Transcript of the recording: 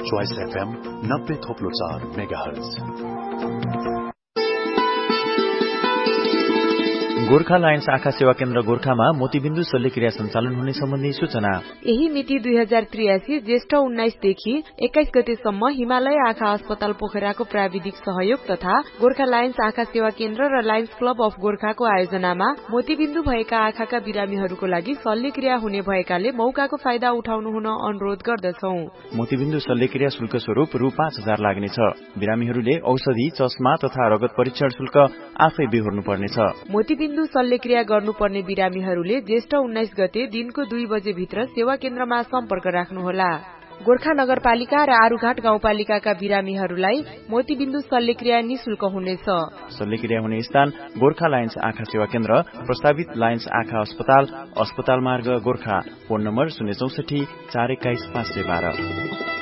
Choice FM 90.4 megahertz. Gorkha Lions आँखा सेवा केन्द्र गोर्खामा मोतीबिन्दु शल्यक्रिया सञ्चालन हुने सम्बन्धी सूचना। यही मिति 2083 ज्येष्ठ 19 देखि 21 गतेसम्म हिमालय आँखा अस्पताल पोखराको प्राविधिक सहयोग तथा गोर्खा लायन्स आँखा सेवा केन्द्र र लायन्स क्लब अफ गोर्खाको आयोजनामा मोतीबिन्दु भएका आँखाका बिरामीहरूको लागि शल्यक्रिया हुने भएकाले मौकाको फाइदा उठाउनु हुन अनुरोध गर्दछौं। मोतीबिन्दु शल्यक्रिया शुल्क स्वरूप रु 5000 लाग्नेछ। बिरामीहरूले औषधि, चस्मा तथा रगत परीक्षण शुल्क आफै बेहोर्नु पर्नेछ। मोतीबिन्दु शल्यक्रिया गर्नुपर्ने बिरामीहरूले ज्येष्ठ 19 गते दिनको 2 बजे भित्र सेवा केन्द्रमा सम्पर्क राख्नुहोला। गोर्खा नगरपालिका र आरुघाट गाउँपालिकाका बिरामीहरूलाई मोतीबिन्दु शल्यक्रिया निशुल्क हुनेछ। शल्यक्रिया हुने स्थान गोर्खा लायन्स आँखा सेवा केन्द्र, प्रस्तावित लायन्स आँखा अस्पताल, अस्पताल मार्ग गोर्खा। Phone number 064 421 512।